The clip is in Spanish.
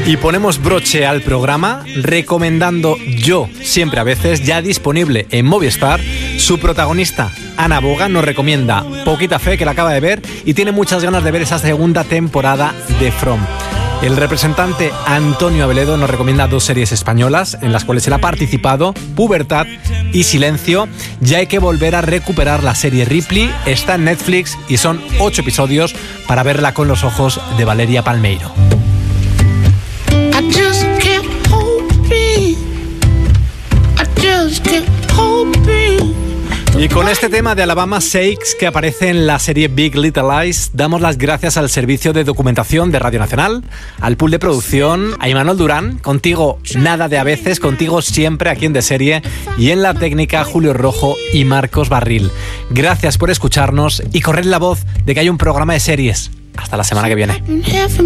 Y ponemos broche al programa recomendando Yo, siempre a veces, ya disponible en Movistar. Su protagonista, Ana Boga, nos recomienda Poquita Fe, que la acaba de ver, y tiene muchas ganas de ver esa segunda temporada de From. El representante Antonio Abeledo nos recomienda 2 series españolas en las cuales él ha participado, Pubertad y Silencio. Ya hay que volver a recuperar la serie Ripley, está en Netflix y son 8 episodios para verla con los ojos de Valeria Palmeiro. Y con este tema de Alabama Shakes que aparece en la serie Big Little Lies, damos las gracias al servicio de documentación de Radio Nacional, al pool de producción, a Imanol Durán, contigo nada de a veces, contigo siempre aquí en De Serie, y en la técnica Julio Rojo y Marcos Barril. Gracias por escucharnos y corred la voz de que hay un programa de series. Hasta la semana que viene.